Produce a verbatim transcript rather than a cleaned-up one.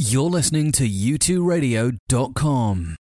You're listening to U two radio dot com.